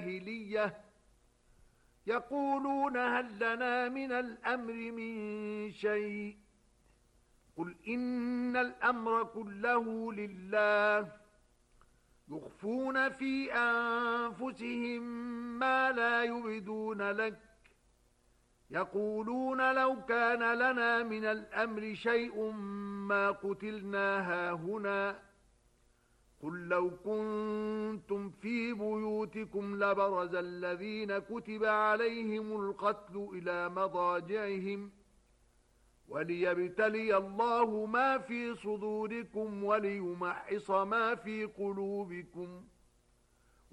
الجاهلية يقولون هل لنا من الأمر من شيء قل إن الأمر كله لله يخفون في أنفسهم ما لا يبدون لك يقولون لو كان لنا من الأمر شيء ما قتلنا هاهنا قل لو كنتم في بيوتكم لبرز الذين كتب عليهم القتل إلى مضاجعهم وليبتلي الله ما في صدوركم وليمحص ما في قلوبكم